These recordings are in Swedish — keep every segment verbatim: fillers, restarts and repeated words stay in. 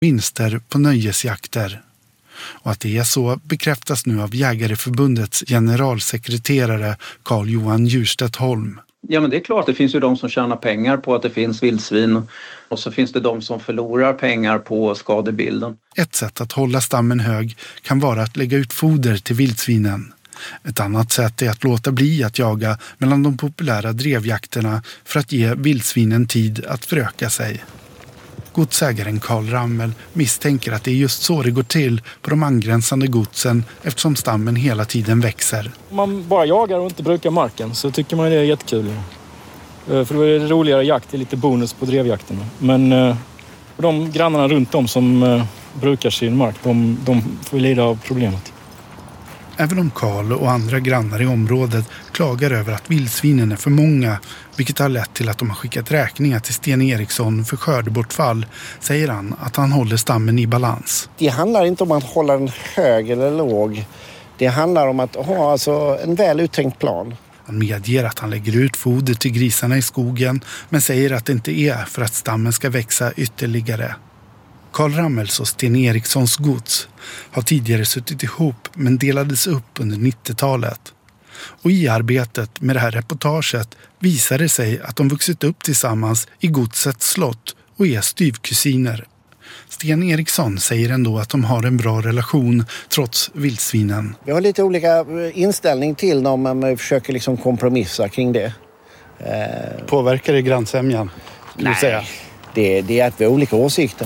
vinster på nöjesjakter. Och att det är så bekräftas nu av Jägareförbundets generalsekreterare Carl-Johan Djurstedt Holm. Ja, men det är klart, det finns ju de som tjänar pengar på att det finns vildsvin och så finns det de som förlorar pengar på skadebilden. Ett sätt att hålla stammen hög kan vara att lägga ut foder till vildsvinen. Ett annat sätt är att låta bli att jaga mellan de populära drevjakterna för att ge vildsvinen tid att föröka sig. Godsägaren Karl Rammel misstänker att det är just så det går till på de angränsande godsen eftersom stammen hela tiden växer. Om man bara jagar och inte brukar marken så tycker man det är jättekul. För då är det roligare jakt, det är lite bonus på drevjakterna. Men de grannarna runt om som brukar sin mark, de, de får lida av problemet. Även om Karl och andra grannar i området klagar över att vildsvinen är för många, vilket har lett till att de har skickat räkningar till Sten Eriksson för skördebortfall, säger han att han håller stammen i balans. Det handlar inte om att hålla den hög eller låg. Det handlar om att ha alltså en väl uttänkt plan. Han medger att han lägger ut foder till grisarna i skogen, men säger att det inte är för att stammen ska växa ytterligare. Karl Rammels och Sten Erikssons gods har tidigare suttit ihop men delades upp under nittiotalet. Och i arbetet med det här reportaget visar det sig att de vuxit upp tillsammans i godsets slott och är styvkusiner. Sten Eriksson säger ändå att de har en bra relation trots vildsvinen. Vi har lite olika inställning till dem men vi försöker liksom kompromissa kring det. Påverkar det grannsämjan? Nej, säga? Det, det är att vi har olika åsikter.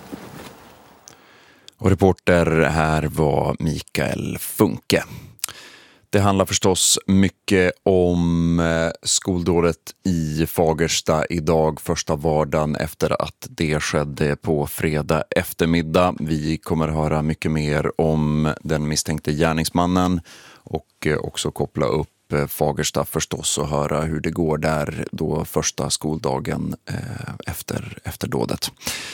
Och reporter här var Mikael Funke. Det handlar förstås mycket om skoldådet i Fagersta idag, första vardagen efter att det skedde på fredag eftermiddag. Vi kommer att höra mycket mer om den misstänkte gärningsmannen och också koppla upp Fagersta förstås och höra hur det går där då första skoldagen efter, efter dådet.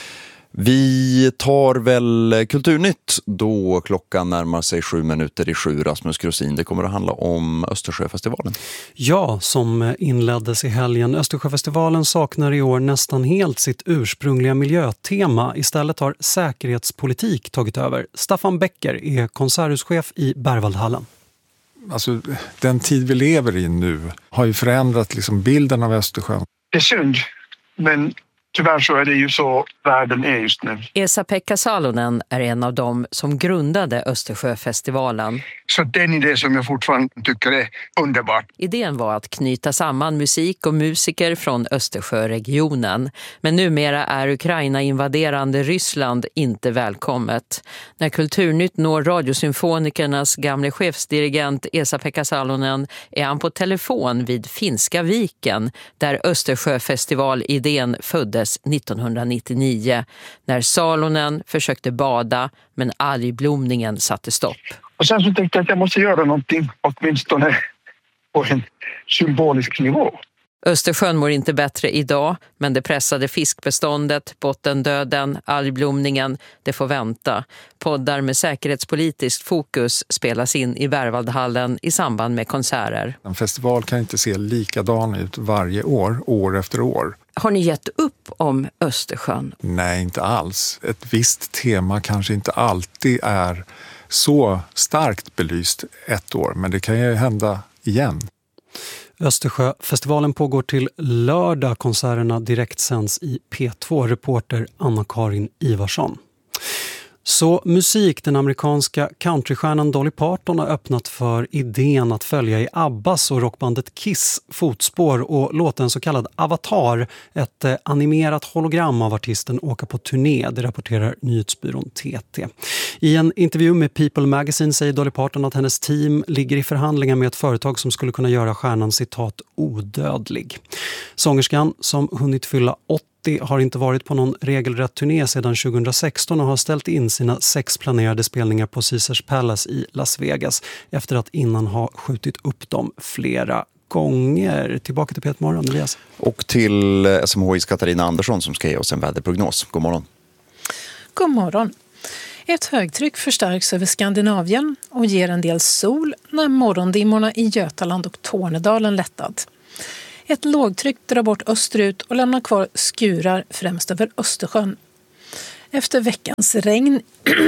Vi tar väl Kulturnytt då klockan närmar sig sju minuter i sju. Rasmus Krosin, det kommer att handla om Östersjöfestivalen. Ja, som inleddes i helgen. Östersjöfestivalen saknar i år nästan helt sitt ursprungliga miljötema. Istället har säkerhetspolitik tagit över. Staffan Becker är konserthuschef i Berwaldhallen. Alltså, den tid vi lever i nu har ju förändrat liksom bilden av Östersjön. Det är synd, men tyvärr så är det ju så världen är just nu. Esa-Pekka Salonen är en av dem som grundade Östersjöfestivalen. Så den idé som jag fortfarande tycker är underbart. Idén var att knyta samman musik och musiker från Östersjöregionen. Men numera är Ukraina-invaderande Ryssland inte välkommet. När Kulturnytt når Radiosymfonikernas gamle chefsdirigent Esa-Pekka Salonen är han på telefon vid Finska viken där Östersjöfestivalidén föddes nittonhundranittionio när Salonen försökte bada men algblomningen satte stopp. Och sen så tänkte jag att jag måste göra någonting åtminstone på en symbolisk nivå. Östersjön mår inte bättre idag, men det pressade fiskbeståndet, bottendöden, algblomningen, det får vänta. Poddar med säkerhetspolitiskt fokus spelas in i Berwaldhallen i samband med konserter. En festival kan inte se likadan ut varje år, år efter år. Har ni gett upp om Östersjön? Nej, inte alls. Ett visst tema kanske inte alltid är så starkt belyst ett år, men det kan ju hända igen. Östersjöfestivalen pågår till lördag. Konserterna direktsänds i P två. Reporter Anna-Karin Ivarsson. Så musik, den amerikanska countrystjärnan Dolly Parton har öppnat för idén att följa i Abbas och rockbandet Kiss fotspår och låta en så kallad avatar, ett eh, animerat hologram av artisten, åka på turné. Det rapporterar nyhetsbyrån T T. I en intervju med People Magazine säger Dolly Parton att hennes team ligger i förhandlingar med ett företag som skulle kunna göra stjärnan citat odödlig. Sångerskan som hunnit fylla åttio har inte varit på någon regelrätt turné sedan tjugohundrasexton och har ställt in sina sex planerade spelningar på Caesars Palace i Las Vegas efter att innan ha skjutit upp dem flera gånger. Tillbaka till P ett Morgon, Elias. Och till S M H I:s Katarina Andersson som ska ge oss en väderprognos. God morgon. God morgon. Ett högtryck förstärks över Skandinavien och ger en del sol när morgondimmorna i Götaland och Tornedalen lättat. Ett lågtryck drar bort österut och lämnar kvar skurar främst över Östersjön. Efter veckans regn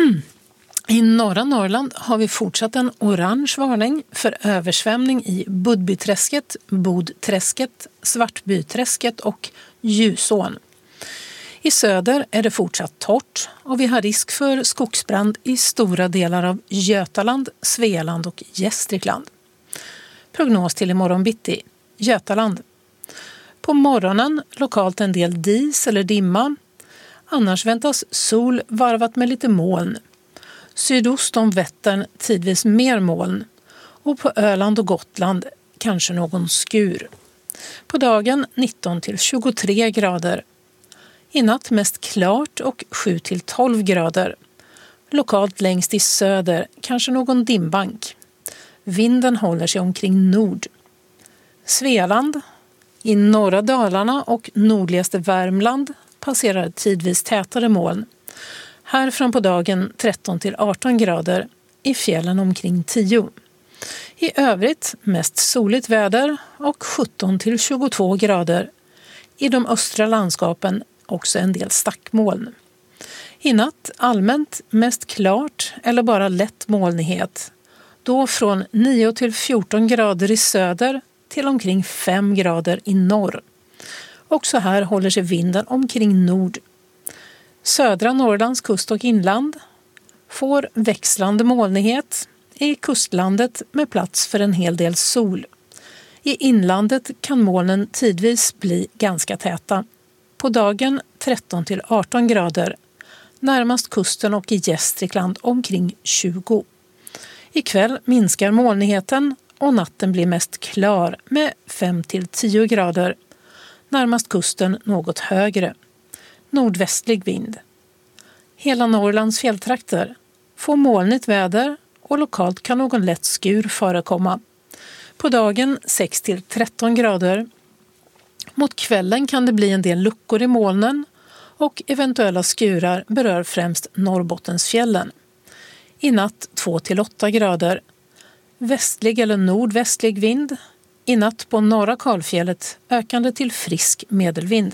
i norra Norrland har vi fortsatt en orange varning för översvämning i Budbyträsket, Bodträsket, Svartbyträsket och Ljusån. I söder är det fortsatt torrt och vi har risk för skogsbrand i stora delar av Götaland, Svealand och Gästrikland. Prognos till imorgon bitti. Götaland. På morgonen lokalt en del dis eller dimma. Annars väntas sol varvat med lite moln. Sydost om Vättern tidvis mer moln. Och på Öland och Gotland kanske någon skur. På dagen nitton till tjugotre grader. I natt mest klart och sju till tolv grader. Lokalt längst i söder kanske någon dimbank. Vinden håller sig omkring nord. Svealand. I norra Dalarna och nordligaste Värmland passerar tidvis tätare moln. Här fram på dagen tretton till arton grader, i fjällen omkring tio. I övrigt mest soligt väder och sjutton till tjugotvå grader. I de östra landskapen också en del stackmoln. I natt allmänt mest klart eller bara lätt molnighet. Då från nio till fjorton grader i söder till omkring fem grader i norr. Också här håller sig vinden omkring nord. Södra Norrlands kust och inland får växlande molnighet. I kustlandet med plats för en hel del sol. I inlandet kan molnen tidvis bli ganska täta. På dagen tretton till arton grader. Närmast kusten och i Gästrikland omkring tjugo. Ikväll minskar molnigheten och natten blir mest klar med fem till tio grader. Närmast kusten något högre. Nordvästlig vind. Hela Norrlands fjälltrakter får molnigt väder och lokalt kan någon lätt skur förekomma. På dagen sex till tretton grader. Mot kvällen kan det bli en del luckor i molnen och eventuella skurar berör främst Norrbottensfjällen. I natt två till åtta grader. Västlig eller nordvästlig vind. I natt på norra Kalfjället ökande till frisk medelvind.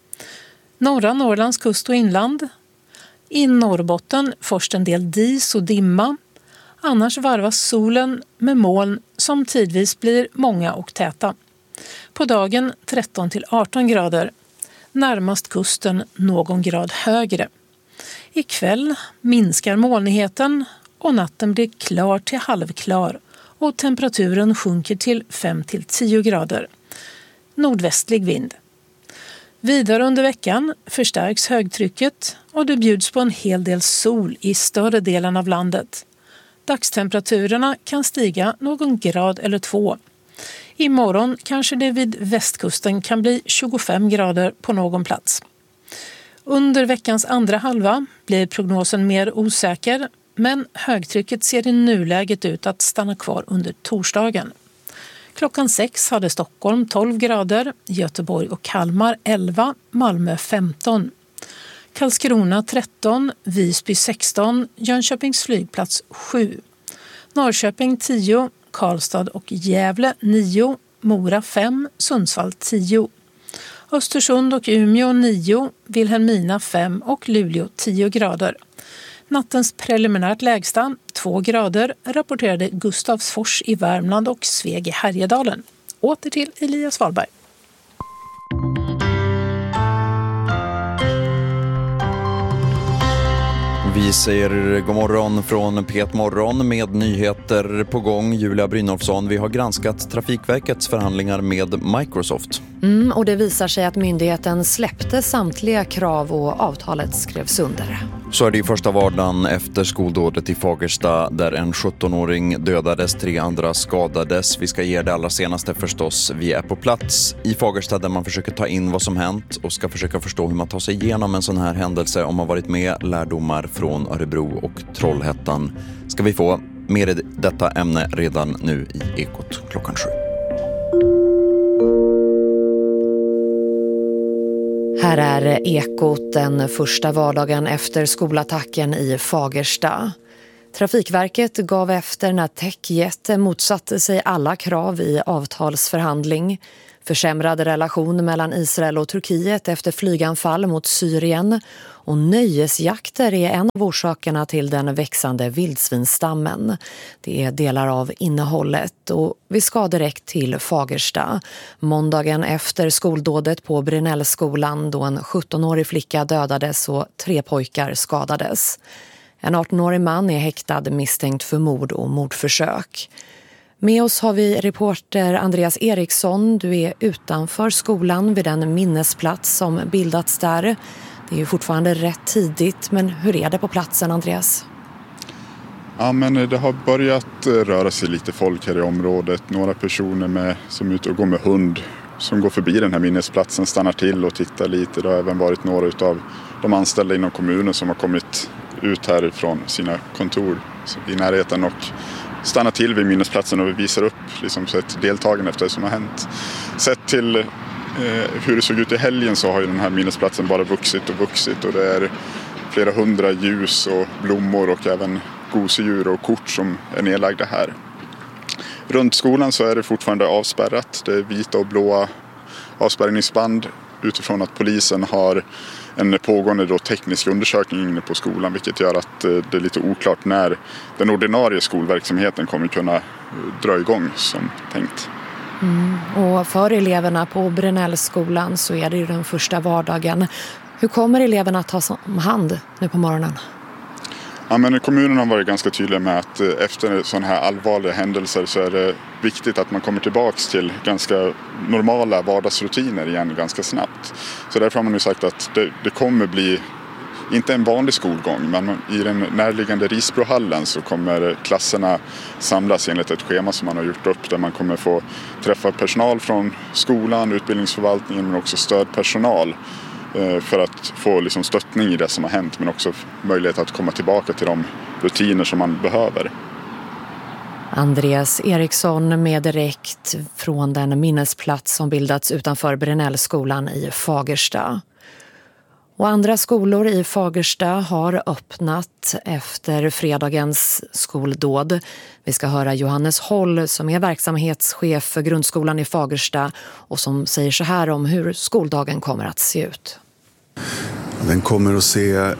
Norra Norrlands kust och inland. I Norrbotten först en del dis och dimma. Annars varvas solen med moln som tidvis blir många och täta. På dagen tretton till arton grader. Närmast kusten någon grad högre. Ikväll minskar molnigheten och natten blir klar till halvklar och temperaturen sjunker till fem till tio grader. Nordvästlig vind. Vidare under veckan förstärks högtrycket och det bjuds på en hel del sol i större delen av landet. Dagstemperaturerna kan stiga någon grad eller två. Imorgon kanske det vid västkusten kan bli tjugofem grader på någon plats. Under veckans andra halva blir prognosen mer osäker, men högtrycket ser i nuläget ut att stanna kvar under torsdagen. Klockan sex hade Stockholm tolv grader, Göteborg och Kalmar elva, Malmö femton. Karlskrona tretton, Visby sexton, Jönköpings flygplats sju. Norrköping tio, Karlstad och Gävle nio, Mora fem, Sundsvall tio. Östersund och Umeå nio, Vilhelmina fem och Luleå tio grader. Nattens preliminärt lägsta två grader rapporterade Gustavsfors i Värmland och Sveg i Härjedalen. Åter till Elias Wahlberg. Vi säger god morgon från P ett Morgon med nyheter på gång. Julia Brynolfsson, vi har granskat Trafikverkets förhandlingar med Microsoft. Mm, och det visar sig att myndigheten släppte samtliga krav och avtalet skrevs under. Så är det i första vardagen efter skoldådet i Fagersta där en sjuttonåring dödades, tre andra skadades. Vi ska ge det allra senaste förstås. Vi är på plats i Fagersta där man försöker ta in vad som hänt och ska försöka förstå hur man tar sig igenom en sån här händelse om man varit med. Lärdomar från Örebro och Trollhättan ska vi få. Mer i detta ämne redan nu i Ekot klockan sju. Här är Ekot den första vardagen efter skolattacken i Fagersta. Trafikverket gav efter när Techjet motsatte sig alla krav i avtalsförhandling. försämrad relation mellan Israel och Turkiet efter flyganfall mot Syrien och nöjesjakter är en av orsakerna till den växande vildsvinstammen. Det är delar av innehållet och vi ska direkt till Fagersta. Måndagen efter skoldådet på Brinellskolan då en sjuttonårig flicka dödades och tre pojkar skadades. En artonårig man är häktad misstänkt för mord och mordförsök. Med oss har vi reporter Andreas Eriksson. Du är utanför skolan vid den minnesplats som bildats där. Det är ju fortfarande rätt tidigt, men hur är det på platsen, Andreas? Ja, men det har börjat röra sig lite folk här i området. Några personer med, som är ute och går med hund som går förbi den här minnesplatsen stannar till och tittar lite. Det har även varit några av de anställda inom kommunen som har kommit ut härifrån sina kontor i närheten och stannar till vid minnesplatsen och visar upp liksom, ett deltagande efter det som har hänt. Sett till eh, hur det såg ut i helgen så har ju den här minnesplatsen bara vuxit och vuxit och det är flera hundra ljus och blommor och även gosedjur och kort som är nedlagda här. Runt skolan så är det fortfarande avspärrat. Det är vita och blåa avspärrningsband utifrån att polisen har en pågående då teknisk undersökning inne på skolan, vilket gör att det är lite oklart när den ordinarie skolverksamheten kommer kunna dra igång som tänkt. Mm. Och för eleverna på Brinellskolan så är det ju den första vardagen. Hur kommer eleverna att ta om hand nu på morgonen? Ja, men kommunen har varit ganska tydlig med att efter sådana här allvarliga händelser så är det viktigt att man kommer tillbaks till ganska normala vardagsrutiner igen ganska snabbt. Så därför har man nu sagt att det, det kommer bli, inte en vanlig skolgång, men i den närliggande Risbrohallen så kommer klasserna samlas enligt ett schema som man har gjort upp där man kommer få träffa personal från skolan, utbildningsförvaltningen men också stödpersonal för att få liksom stöttning i det som har hänt men också möjlighet att komma tillbaka till de rutiner som man behöver. Andreas Eriksson med direkt från den minnesplats som bildats utanför Brinellskolan i Fagersta. Och andra skolor i Fagersta har öppnat efter fredagens skoldåd. Vi ska höra Johannes Holl som är verksamhetschef för grundskolan i Fagersta och som säger så här om hur skoldagen kommer att se ut. Den kommer att se, eh,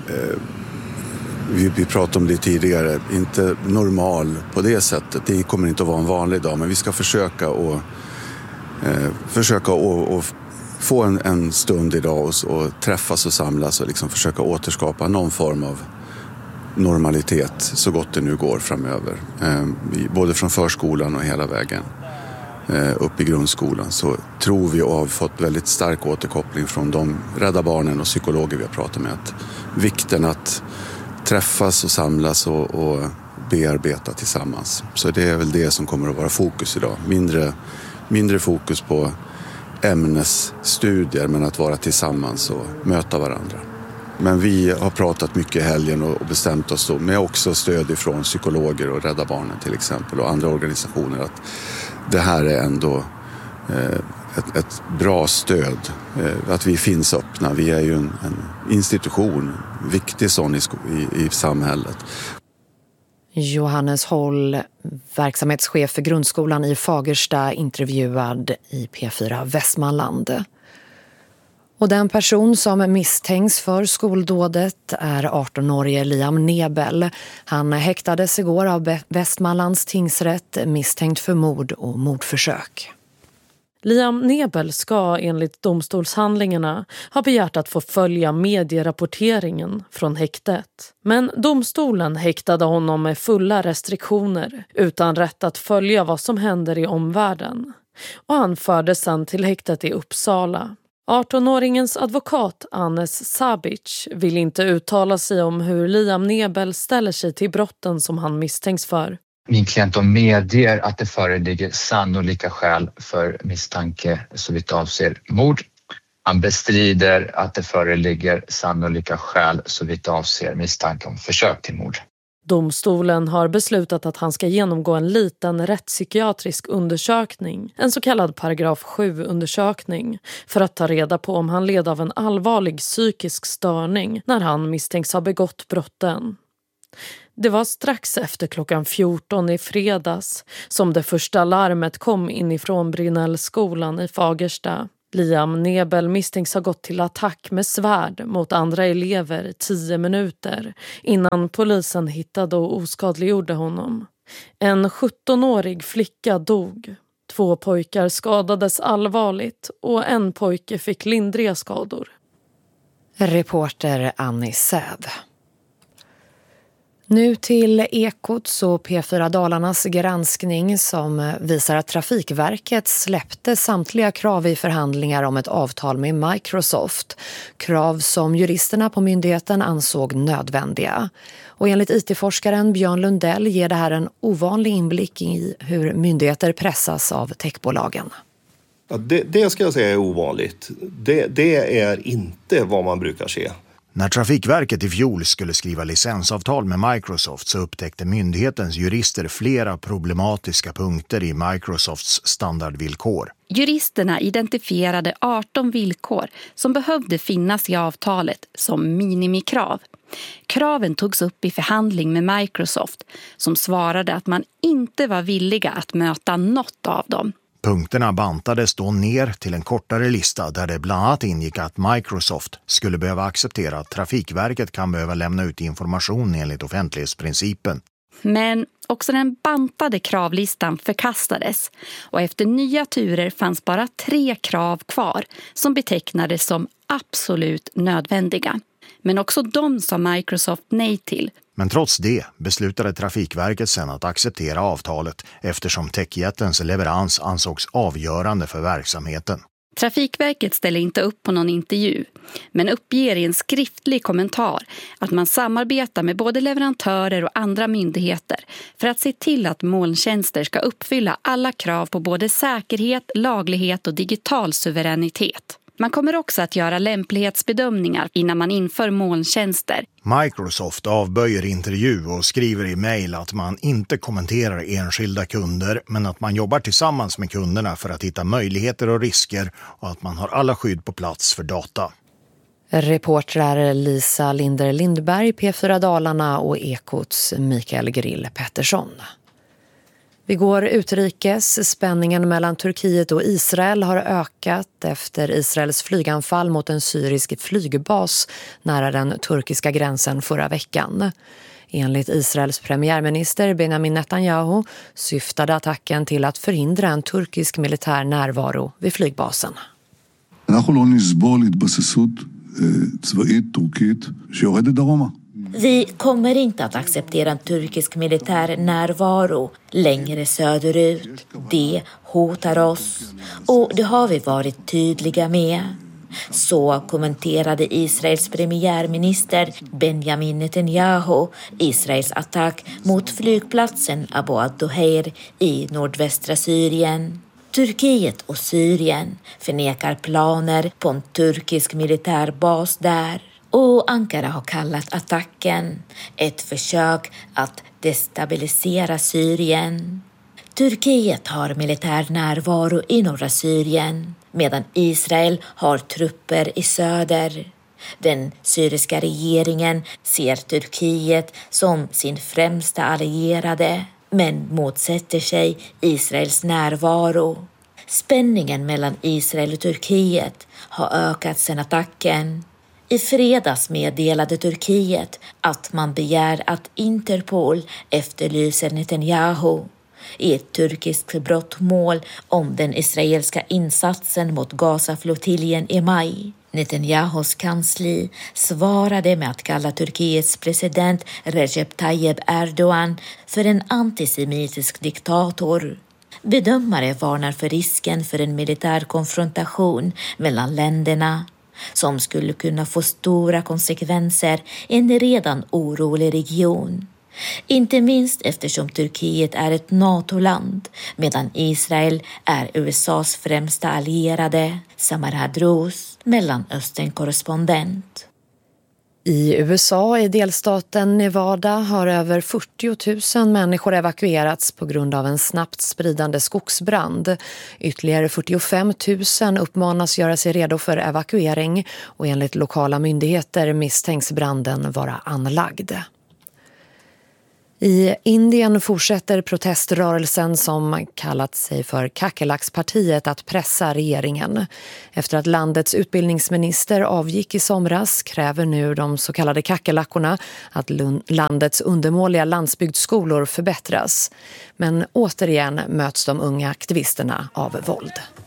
vi, vi pratade om det tidigare, inte normal på det sättet. Det kommer inte att vara en vanlig dag, men vi ska försöka att eh, försöka att, att få en, en stund idag och, och träffas och samlas och liksom försöka återskapa någon form av normalitet så gott det nu går framöver. Eh, både från förskolan och hela vägen eh, upp i grundskolan så tror vi och har fått väldigt stark återkoppling från de Rädda Barnen och psykologer vi har pratat med att vikten att träffas och samlas och, och bearbeta tillsammans. Så det är väl det som kommer att vara fokus idag. Mindre, mindre fokus på ämnesstudier men att vara tillsammans och möta varandra. Men vi har pratat mycket i helgen och bestämt oss då med också stöd ifrån psykologer och Rädda Barnen till exempel och andra organisationer att det här är ändå eh, ett, ett bra stöd. Eh, att vi finns öppna. Vi är ju en, en institution, viktig sån i, i, i samhället. Johannes Holl, verksamhetschef för grundskolan i Fagersta, intervjuad i P fyra Västmanland. Och den person som misstänks för skoldådet är arton-årige Liam Nebel. Han häktades igår av Västmanlands tingsrätt misstänkt för mord och mordförsök. Liam Nebel ska enligt domstolshandlingarna ha begärt att få följa medierapporteringen från häktet. Men domstolen häktade honom med fulla restriktioner utan rätt att följa vad som händer i omvärlden. Och han fördes sedan till häktet i Uppsala. arton-åringens advokat Anes Sabic vill inte uttala sig om hur Liam Nebel ställer sig till brotten som han misstänks för. Min klient medger att det föreligger sannolika skäl för misstanke såvitt avser mord. Han bestrider att det föreligger sannolika skäl såvitt avser misstanke om försök till mord. Domstolen har beslutat att han ska genomgå en liten rättspsykiatrisk undersökning, en så kallad paragraf sju-undersökning, för att ta reda på om han led av en allvarlig psykisk störning när han misstänks ha begått brotten. Det var strax efter klockan fjorton i fredags som det första larmet kom inifrån Brinnellskolan i Fagersta. Liam Nebel misstänks ha gått till attack med svärd mot andra elever i tio minuter innan polisen hittade och oskadliggjorde honom. En sjuttonårig flicka dog. Två pojkar skadades allvarligt och en pojke fick lindriga skador. Reporter Annie Säv. Nu till Ekots och P fyra Dalarnas granskning som visar att Trafikverket släppte samtliga krav i förhandlingar om ett avtal med Microsoft. Krav som juristerna på myndigheten ansåg nödvändiga. Och enligt I T-forskaren Björn Lundell ger det här en ovanlig inblick i hur myndigheter pressas av techbolagen. Ja, det, det ska jag säga är ovanligt. Det, det är inte vad man brukar se. När Trafikverket i fjol skulle skriva licensavtal med Microsoft så upptäckte myndighetens jurister flera problematiska punkter i Microsofts standardvillkor. Juristerna identifierade arton villkor som behövde finnas i avtalet som minimikrav. Kraven togs upp i förhandling med Microsoft som svarade att man inte var villiga att möta något av dem. Punkterna bantades då ner till en kortare lista där det bland annat ingick att Microsoft skulle behöva acceptera att Trafikverket kan behöva lämna ut information enligt offentlighetsprincipen. Men också den bantade kravlistan förkastades och efter nya turer fanns bara tre krav kvar som betecknades som absolut nödvändiga. Men också de sa Microsoft nej till. Men trots det beslutade Trafikverket sedan att acceptera avtalet eftersom techjättens leverans ansågs avgörande för verksamheten. Trafikverket ställer inte upp på någon intervju, men uppger i en skriftlig kommentar att man samarbetar med både leverantörer och andra myndigheter för att se till att molntjänster ska uppfylla alla krav på både säkerhet, laglighet och digital suveränitet. Man kommer också att göra lämplighetsbedömningar innan man inför molntjänster. Microsoft avböjer intervju och skriver i mejl att man inte kommenterar enskilda kunder men att man jobbar tillsammans med kunderna för att hitta möjligheter och risker och att man har alla skydd på plats för data. Reportrar Lisa Linder Lindberg, P fyra Dalarna och Ekots Mikael Grill Pettersson. Vi går utrikes. Spänningen mellan Turkiet och Israel har ökat efter Israels flyganfall mot en syrisk flygbas nära den turkiska gränsen förra veckan. Enligt Israels premiärminister Benjamin Netanyahu syftade attacken till att förhindra en turkisk militär närvaro vid flygbasen. Vi kommer inte att acceptera en turkisk militär närvaro längre söderut. Det hotar oss och det har vi varit tydliga med. Så kommenterade Israels premiärminister Benjamin Netanyahu Israels attack mot flygplatsen Abu ad-Duhair i nordvästra Syrien. Turkiet och Syrien förnekar planer på en turkisk militärbas där. Och Ankara har kallat attacken ett försök att destabilisera Syrien. Turkiet har militär närvaro i norra Syrien medan Israel har trupper i söder. Den syriska regeringen ser Turkiet som sin främsta allierade men motsätter sig Israels närvaro. Spänningen mellan Israel och Turkiet har ökat sedan attacken. I fredags meddelade Turkiet att man begär att Interpol efterlyser Netanyahu i ett turkiskt brottmål om den israeliska insatsen mot Gaza-flottiljen i maj. Netanyahus kansli svarade med att kalla Turkiets president Recep Tayyip Erdogan för en antisemitisk diktator. Bedömare varnar för risken för en militär konfrontation mellan länderna som skulle kunna få stora konsekvenser i en redan orolig region. Inte minst eftersom Turkiet är ett NATO-land medan Israel är U S A:s främsta allierade, Samar Hadrous, Mellanöstern-korrespondent. I U S A i delstaten Nevada har över fyrtio tusen människor evakuerats på grund av en snabbt spridande skogsbrand. Ytterligare fyrtiofem tusen uppmanas göra sig redo för evakuering och enligt lokala myndigheter misstänks branden vara anlagd. I Indien fortsätter proteströrelsen som kallat sig för Kackerlackspartiet att pressa regeringen. Efter att landets utbildningsminister avgick i somras kräver nu de så kallade kackerlackorna att landets undermåliga landsbygdsskolor förbättras. Men återigen möts de unga aktivisterna av våld.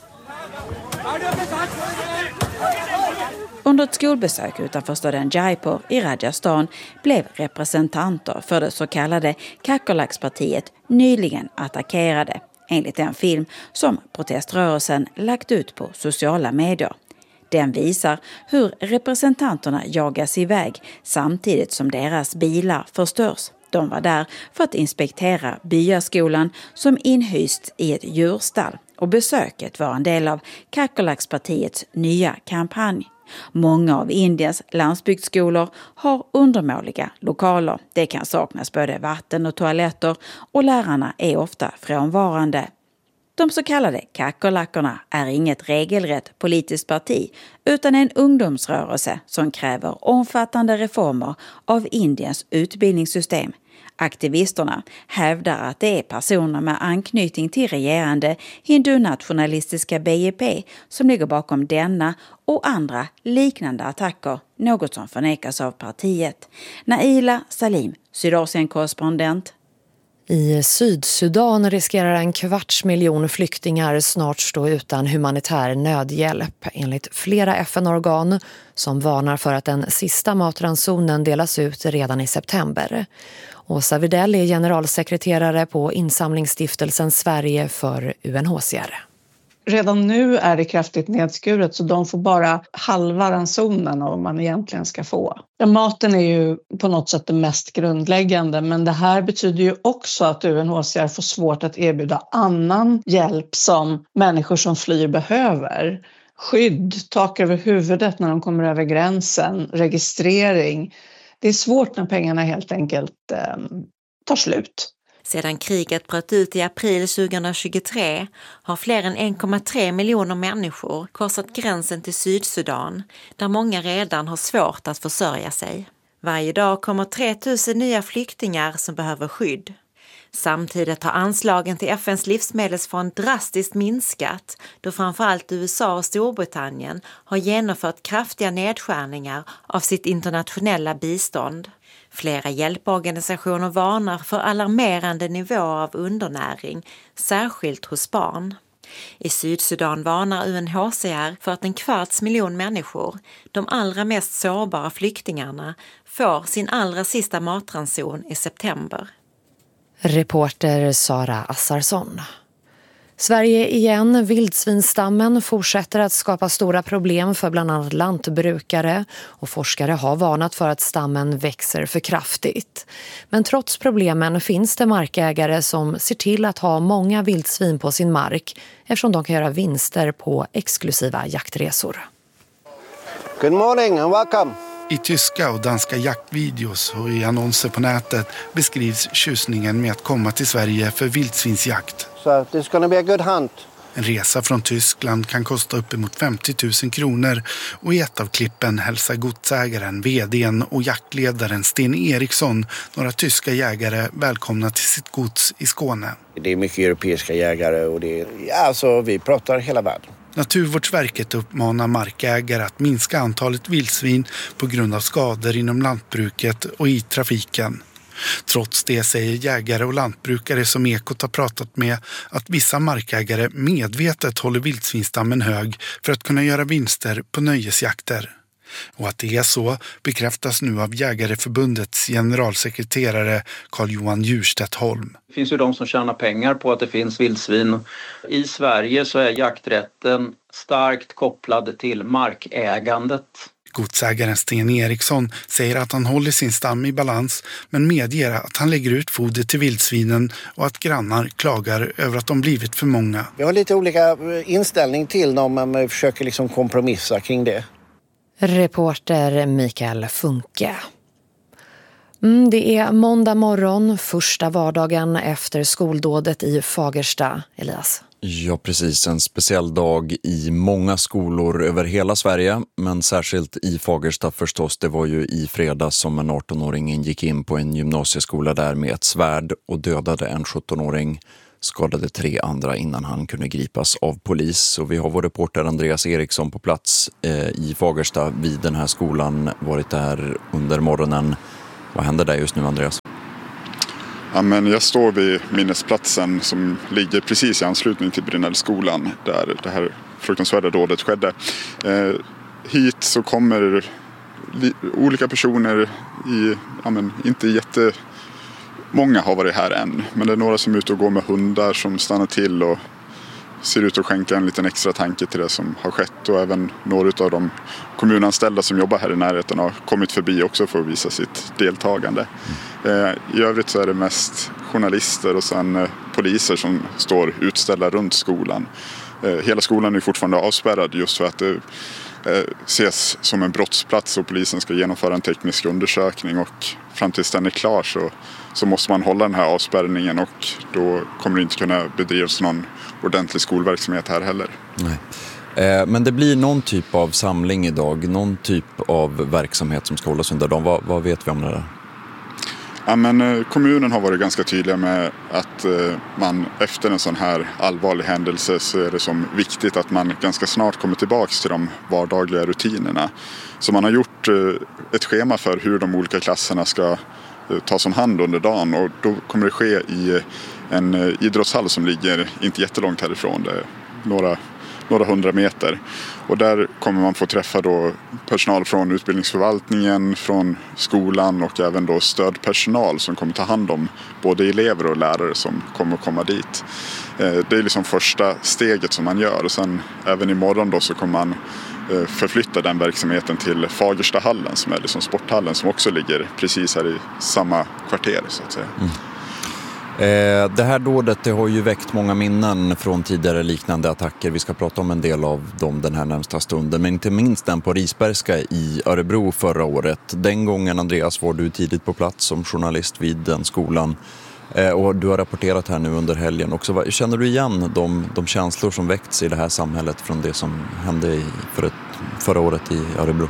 Under ett skolbesök utanför staden Jaipur i Rajasthan blev representanter för det så kallade Kackerlackspartiet nyligen attackerade, enligt en film som proteströrelsen lagt ut på sociala medier. Den visar hur representanterna jagas iväg samtidigt som deras bilar förstörs. De var där för att inspektera byaskolan som inhyst i ett djurstall, och besöket var en del av Kackerlackspartiets nya kampanj. Många av Indiens landsbygdsskolor har undermåliga lokaler. Det kan saknas både vatten och toaletter, och lärarna är ofta frånvarande. De så kallade kackerlackorna är inget regelrätt politiskt parti utan en ungdomsrörelse som kräver omfattande reformer av Indiens utbildningssystem. Aktivisterna hävdar att det är personer med anknytning till regerande hindunationalistiska B J P som ligger bakom denna och andra liknande attacker, något som förnekas av partiet. Naila Salim, Sydasien-korrespondent. I Sydsudan riskerar en kvarts miljon flyktingar snart stå utan humanitär nödhjälp, enligt flera F N-organ som varnar för att den sista matransonen delas ut redan i september. Åsa Widell är generalsekreterare på insamlingsstiftelsen Sverige för U N H C R. Redan nu är det kraftigt nedskuret, så de får bara halva ransonen av vad man egentligen ska få. Ja, maten är ju på något sätt det mest grundläggande, men det här betyder ju också att U N H C R får svårt att erbjuda annan hjälp som människor som flyr behöver. Skydd, tak över huvudet när de kommer över gränsen, registrering. Det är svårt när pengarna helt enkelt eh, tar slut. Sedan kriget bröt ut i april tjugohundratjugotre har fler än en komma tre miljoner människor korsat gränsen till Sydsudan, där många redan har svårt att försörja sig. Varje dag kommer tre tusen nya flyktingar som behöver skydd. Samtidigt har anslagen till F N:s livsmedelsfond drastiskt minskat, då framförallt U S A och Storbritannien har genomfört kraftiga nedskärningar av sitt internationella bistånd. Flera hjälporganisationer varnar för alarmerande nivåer av undernäring, särskilt hos barn. I Sydsudan varnar U N H C R för att en kvarts miljon människor, de allra mest sårbara flyktingarna, får sin allra sista matranson i september. Reporter Sara Assarsson. Sverige igen. Vildsvinstammen fortsätter att skapa stora problem för bland annat lantbrukare, och forskare har varnat för att stammen växer för kraftigt. Men trots problemen finns det markägare som ser till att ha många vildsvin på sin mark eftersom de kan göra vinster på exklusiva jaktresor. Good morning and welcome. I tyska och danska jaktvideos och i annonser på nätet beskrivs tjusningen med att komma till Sverige för vildsvinsjakt. So it's going to be a good hunt. En resa från Tyskland kan kosta uppemot femtio tusen kronor, och i ett av klippen hälsar godsägaren, vdn och jaktledaren Sten Eriksson några tyska jägare välkomna till sitt gods i Skåne. Det är mycket europeiska jägare och det är, ja, alltså, vi pratar hela världen. Naturvårdsverket uppmanar markägare att minska antalet vildsvin på grund av skador inom lantbruket och i trafiken. Trots det säger jägare och lantbrukare som Ekot har pratat med att vissa markägare medvetet håller vildsvinstammen hög för att kunna göra vinster på nöjesjakter. Och att det är så bekräftas nu av Jägareförbundets generalsekreterare Carl-Johan Djurstedt Holm. Det finns ju de som tjänar pengar på att det finns vildsvin. I Sverige så är jakträtten starkt kopplad till markägandet. Godsägaren Sten Eriksson säger att han håller sin stam i balans, men medger att han lägger ut foder till vildsvinen och att grannar klagar över att de blivit för många. Vi har lite olika inställning till dem, men man försöker liksom kompromissa kring det. Reporter Mikael Funke. Mm, det är måndag morgon, första vardagen efter skoldådet i Fagersta, Elias. Ja, precis. En speciell dag i många skolor över hela Sverige, men särskilt i Fagersta förstås. Det var ju i fredags som en arton-åring gick in på en gymnasieskola där med ett svärd och dödade en sjutton-åring, skadade tre andra innan han kunde gripas av polis. Och vi har vår reporter Andreas Eriksson på plats eh, i Fagersta vid den här skolan, varit där under morgonen. Vad händer där just nu, Andreas? Ja, men jag står vid minnesplatsen som ligger precis i anslutning till Brynällskolan där det här fruktansvärda dådet skedde. Eh, hit så kommer li- olika personer i, ja, men inte jätte... Många har varit här än, men det är några som är ute och går med hundar som stannar till och ser ut att skänka en liten extra tanke till det som har skett. Och även några av de kommunanställda som jobbar här i närheten har kommit förbi också för att visa sitt deltagande. Eh, I övrigt så är det mest journalister och sen eh, poliser som står utställda runt skolan. Eh, hela skolan är fortfarande avspärrad just för att det eh, ses som en brottsplats och polisen ska genomföra en teknisk undersökning, och fram tills den är klar så, så måste man hålla den här avspärrningen, och då kommer det inte kunna bedrivas någon ordentlig skolverksamhet här heller. Nej. Eh, men det blir någon typ av samling idag, någon typ av verksamhet som ska hållas under dagen. Vad, vad vet vi om det där? Ja, men, kommunen har varit ganska tydliga med att eh, man efter en sån här allvarlig händelse så är det som viktigt att man ganska snart kommer tillbaka till de vardagliga rutinerna. Så man har gjort eh, ett schema för hur de olika klasserna ska eh, tas om hand under dagen, och då kommer det ske i en eh, idrottshall som ligger inte jättelångt härifrån. Det är några några hundra meter. Och där kommer man få träffa då personal från utbildningsförvaltningen, från skolan och även då stödpersonal som kommer ta hand om både elever och lärare som kommer komma dit. Det är liksom första steget som man gör, och sen även imorgon då så kommer man förflytta den verksamheten till Fagerstahallen som är liksom sporthallen som också ligger precis här i samma kvarter så att säga. Mm. Eh, det här dådet det har ju väckt många minnen från tidigare liknande attacker. Vi ska prata om en del av dem den här närmsta stunden, men inte minst den på Risbergska i Örebro förra året. Den gången, Andreas, var du tidigt på plats som journalist vid den skolan, eh, och du har rapporterat här nu under helgen också. Känner du igen de, de känslor som väckts i det här samhället från det som hände i, för ett, förra året i Örebro?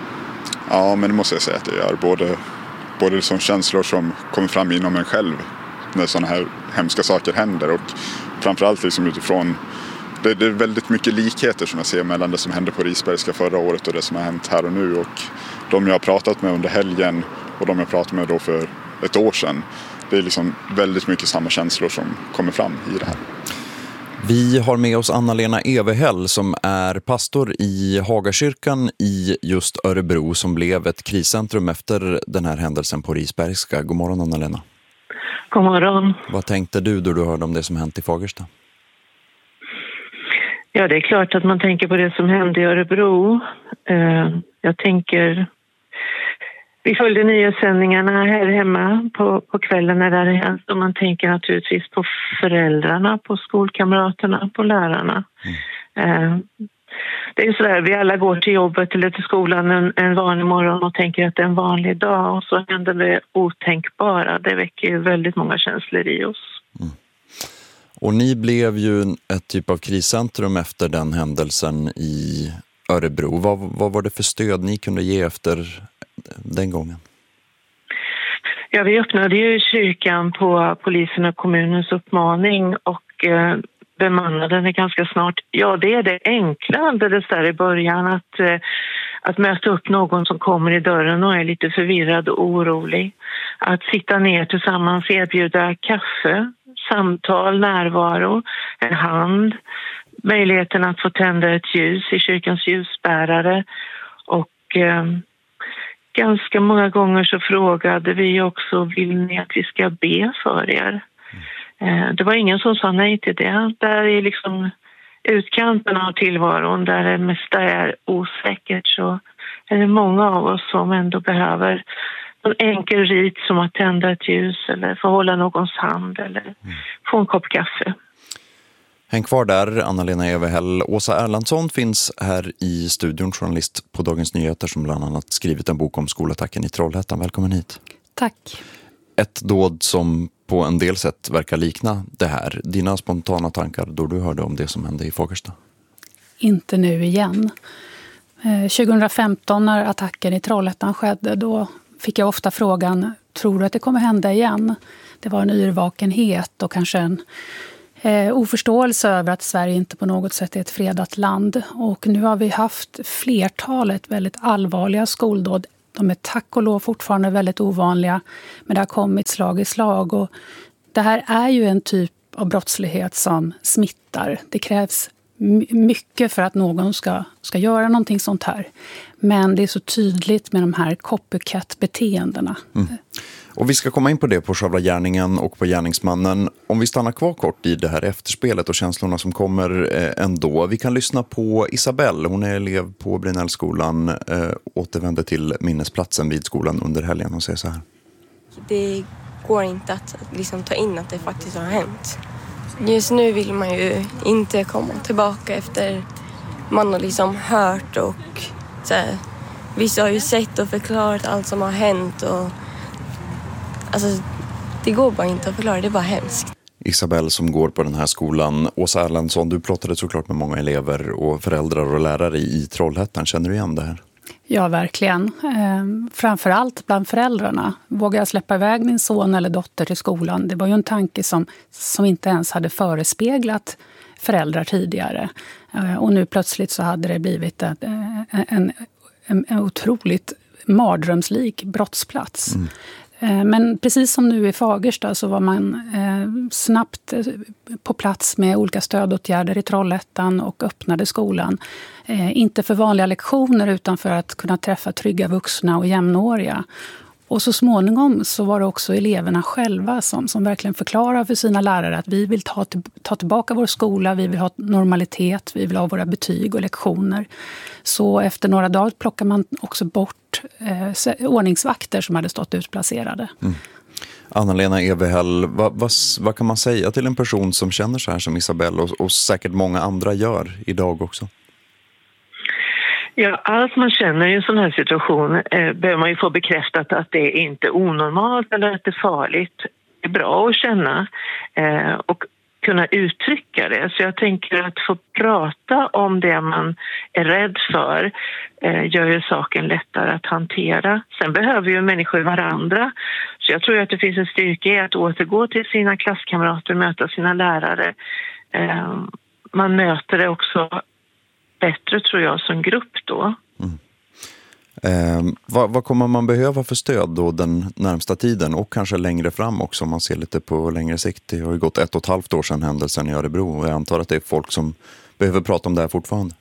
Ja, men det måste jag säga att det gör. Både, både som känslor som kommer fram inom en själv när sådana här hemska saker händer, och framförallt liksom utifrån det, det är väldigt mycket likheter som jag ser mellan det som hände på Risbergska förra året och det som har hänt här och nu, och de jag har pratat med under helgen och de jag pratade med då för ett år sedan, det är liksom väldigt mycket samma känslor som kommer fram i det här. Vi har med oss Anna-Lena Everhäll som är pastor i Hagakyrkan i just Örebro som blev ett kriscentrum efter den här händelsen på Risbergska. God morgon, Anna-Lena. God morgon. Vad tänkte du då du hörde om det som hänt i Fagersta? Ja, det är klart att man tänker på det som hände i Örebro. Jag tänker... Vi följde nyhetssändningarna här hemma på, på kvällen när det hade hänt, och man tänker naturligtvis på föräldrarna, på skolkamraterna, på lärarna. Mm. Det är ju sådär, vi alla går till jobbet eller till skolan en, en vanlig morgon och tänker att det är en vanlig dag, och så händer det otänkbara. Det väcker ju väldigt många känslor i oss. Mm. Och ni blev ju ett typ av kriscentrum efter den händelsen i Örebro. Vad, vad var det för stöd ni kunde ge efter den gången? Ja, vi öppnade ju kyrkan på polisen och kommunens uppmaning och eh, bemannade den ganska snart. Ja, det är det enkla alldeles där i början, att, eh, att möta upp någon som kommer i dörren och är lite förvirrad och orolig. Att sitta ner tillsammans, erbjuda kaffe, samtal, närvaro, en hand, möjligheten att få tända ett ljus i kyrkans ljusbärare, och eh, ganska många gånger så frågade vi också, vill ni att vi ska be för er? Mm. Det var ingen som sa nej till det. Där är liksom utkanten av tillvaron, där det mesta är osäkert, så är det många av oss som ändå behöver en enkel rit som att tända ett ljus eller få hålla någons hand eller mm. få en kopp kaffe. Häng kvar där, Anna-Lena Everhäll. Åsa Erlandsson finns här i studion, journalist på Dagens Nyheter som bland annat skrivit en bok om skolattacken i Trollhättan. Välkommen hit. Tack. Ett dåd som på en del sätt verkar likna det här. Dina spontana tankar då du hörde om det som hände i Fagersta? Inte nu igen. tjugohundrafemton när attacken i Trollhättan skedde, då fick jag ofta frågan, tror du att det kommer hända igen? Det var en yrvakenhet och kanske en eh, oförståelse över att Sverige inte på något sätt är ett fredat land. Och nu har vi haft flertalet väldigt allvarliga skoldåd. De är tack och lov fortfarande väldigt ovanliga, men det har kommit slag i slag. Och det här är ju en typ av brottslighet som smittar. Det krävs mycket för att någon ska, ska göra någonting sånt här. Men det är så tydligt med de här copycat-beteendena. Mm. Och vi ska komma in på det, på själva gärningen och på gärningsmannen. Om vi stannar kvar kort i det här efterspelet och känslorna som kommer eh, ändå. Vi kan lyssna på Isabelle, hon är elev på Brinellskolan, eh, återvände till minnesplatsen vid skolan under helgen och säger så här. Det går inte att liksom ta in att det faktiskt har hänt. Just nu vill man ju inte komma tillbaka efter man har liksom hört och så här, vissa har ju sett och förklarat allt som har hänt och alltså det går bara inte att förklara, det är bara hemskt. Isabelle som går på den här skolan. Åsa Erlandsson, du pratade såklart med många elever och föräldrar och lärare i Trollhättan. Känner du igen det här? Ja, verkligen. Eh, framförallt bland föräldrarna. Vågar jag släppa iväg min son eller dotter till skolan? Det var ju en tanke som, som inte ens hade förespeglat föräldrar tidigare. Eh, och nu plötsligt så hade det blivit en, en, en, en otroligt mardrömslik brottsplats. Mm. Men precis som nu i Fagersta så var man eh, snabbt på plats med olika stödåtgärder i Trollhättan och öppnade skolan. Eh, inte för vanliga lektioner utan för att kunna träffa trygga vuxna och jämnåriga. Och så småningom så var det också eleverna själva som, som verkligen förklarar för sina lärare att vi vill ta, ta tillbaka vår skola, vi vill ha normalitet, vi vill ha våra betyg och lektioner. Så efter några dagar plockar man också bort eh, ordningsvakter som hade stått utplacerade. Mm. Anna-Lena Everhäll, vad, vad, vad kan man säga till en person som känner så här som Isabelle och, och säkert många andra gör idag också? Ja, allt man känner i en sån här situation eh, behöver man ju få bekräftat att det inte är onormalt eller att det är farligt. Det är bra att känna eh, och kunna uttrycka det. Så jag tänker att få prata om det man är rädd för eh, gör ju saken lättare att hantera. Sen behöver ju människor varandra. Så jag tror att det finns en styrka i att återgå till sina klasskamrater, möta sina lärare. Eh, man möter det också bättre tror jag som grupp då. Mm. Eh, vad, vad kommer man behöva för stöd då den närmsta tiden och kanske längre fram också om man ser lite på längre sikt? Det har ju gått ett och ett halvt år sedan händelsen i Örebro och jag antar att det är folk som behöver prata om det här fortfarande.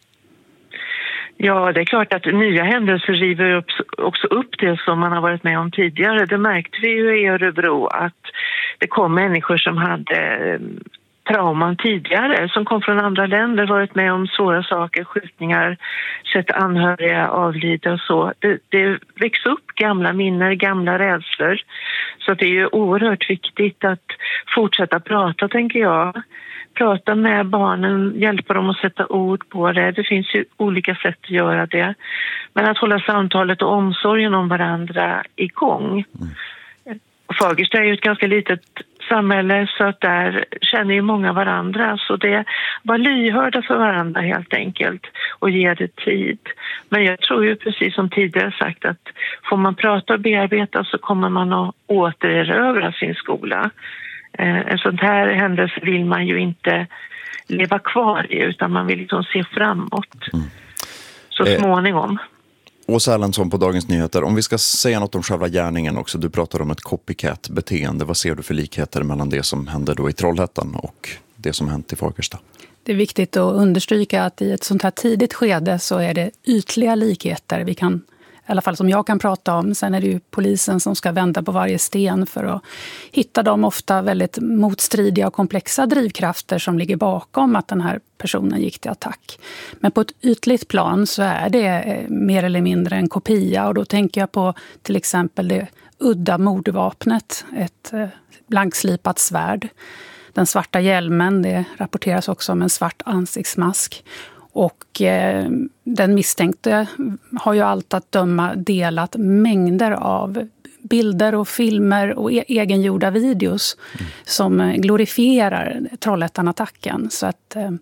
Ja, det är klart att nya händelser river upp, också upp det som man har varit med om tidigare. Det märkte vi ju i Örebro att det kom människor som hade trauman tidigare, som kom från andra länder, varit med om svåra saker, skjutningar, sett anhöriga avlida och så. Det, det växer upp gamla minnen, gamla rädslor. Så det är ju oerhört viktigt att fortsätta prata, tänker jag. Prata med barnen, hjälpa dem att sätta ord på det. Det finns ju olika sätt att göra det. Men att hålla samtalet och omsorgen om varandra igång. Mm. Fagersta är ju ett ganska litet samhälle så att där känner ju många varandra. Så det var lyhörda för varandra helt enkelt och ge det tid. Men jag tror ju precis som tidigare sagt att får man prata och bearbeta så kommer man att återerövra sin skola. En sån här händelse vill man ju inte leva kvar i utan man vill liksom se framåt. Mm. Så småningom. Åsa Erlandsson på Dagens Nyheter, om vi ska säga något om själva gärningen också. Du pratar om ett copycat-beteende. Vad ser du för likheter mellan det som hände då i Trollhättan och det som hänt i Fagersta? Det är viktigt att understryka att i ett sånt här tidigt skede så är det ytliga likheter. Vi kan, i alla fall som jag kan prata om. Sen är det ju polisen som ska vända på varje sten för att hitta de ofta väldigt motstridiga och komplexa drivkrafter som ligger bakom att den här personen gick till attack. Men på ett ytligt plan så är det mer eller mindre en kopia och då tänker jag på till exempel det udda mordvapnet, ett blankslipat svärd. Den svarta hjälmen, det rapporteras också om en svart ansiktsmask. Och eh, den misstänkte har ju allt att döma delat mängder av bilder och filmer och e- egengjorda videos mm. som glorifierar Trollhättan-attacken. Så att eh,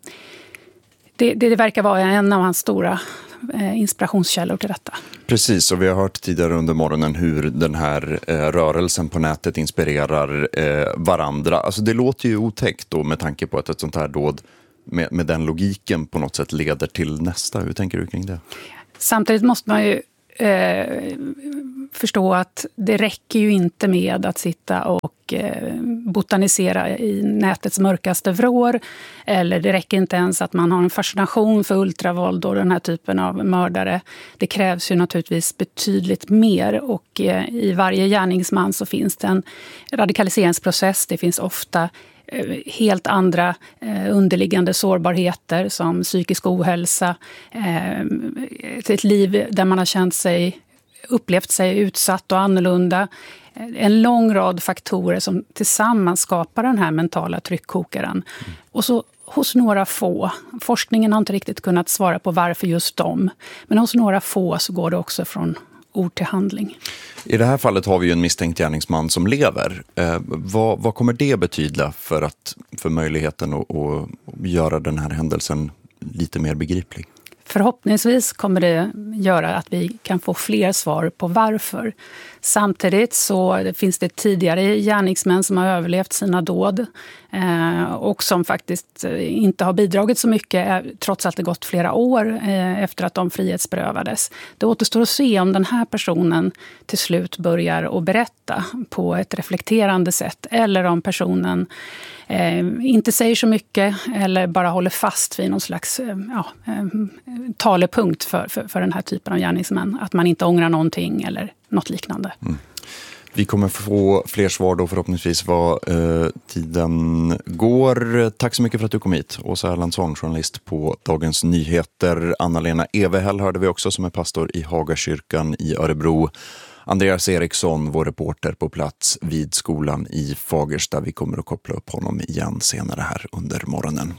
det, det verkar vara en av hans stora eh, inspirationskällor till detta. Precis, och vi har hört tidigare under morgonen hur den här eh, rörelsen på nätet inspirerar eh, varandra. Alltså det låter ju otäckt då med tanke på att ett sånt här dåd med, med den logiken på något sätt leder till nästa. Hur tänker du kring det? Samtidigt måste man ju eh, förstå att det räcker ju inte med att sitta och eh, botanisera i nätets mörkaste vrår. Eller det räcker inte ens att man har en fascination för ultravåld och den här typen av mördare. Det krävs ju naturligtvis betydligt mer, och eh, i varje gärningsman så finns det en radikaliseringsprocess. Det finns ofta helt andra eh, underliggande sårbarheter som psykisk ohälsa, eh, ett liv där man har känt sig, upplevt sig utsatt och annorlunda. En lång rad faktorer som tillsammans skapar den här mentala tryckkokaren. Mm. Och så hos några få, forskningen har inte riktigt kunnat svara på varför just dem, men hos några få så går det också från ord till handling. I det här fallet har vi ju en misstänkt gärningsman som lever. Eh, vad, vad kommer det betyda för, att, för möjligheten att, att göra den här händelsen lite mer begriplig? Förhoppningsvis kommer det göra att vi kan få fler svar på varför. Samtidigt så finns det tidigare gärningsmän som har överlevt sina dåd eh, och som faktiskt inte har bidragit så mycket, trots att det gått flera år eh, efter att de frihetsberövades. Det återstår att se om den här personen till slut börjar att berätta på ett reflekterande sätt, eller om personen eh, inte säger så mycket eller bara håller fast vid någon slags eh, ja, eh, talepunkt för, för, för den här typen av gärningsmän. Att man inte ångrar någonting eller något liknande. Mm. Vi kommer få fler svar då förhoppningsvis vad eh, tiden går. Tack så mycket för att du kom hit. Åsa Erlandsson, journalist på Dagens Nyheter. Anna-Lena Evehäll hörde vi också, som är pastor i Hagakyrkan i Örebro. Andreas Eriksson, vår reporter på plats vid skolan i Fagersta. Vi kommer att koppla upp honom igen senare här under morgonen.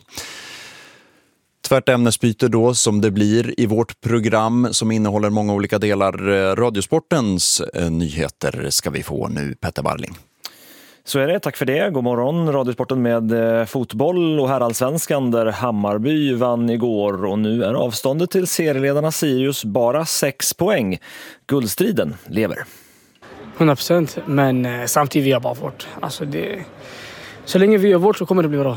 Tvärt ämnesbyte då, som det blir i vårt program som innehåller många olika delar. Radiosportens eh, nyheter ska vi få nu, Petter Barling. Så är det, tack för det. God morgon, Radiosporten med eh, fotboll och herrallsvenskan där Hammarby vann igår, och nu är avståndet till serieledarna Sirius bara sex poäng. Guldstriden lever. hundra procent, men eh, samtidigt vi gör bara vårt. Alltså det, så länge vi gör vårt så kommer det bli bra.